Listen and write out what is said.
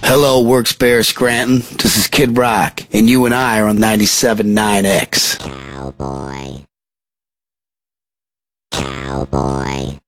Hello, Works Bear Scranton. This is Kid Rock, and you and I are on 97.9X. Cowboy. Cowboy.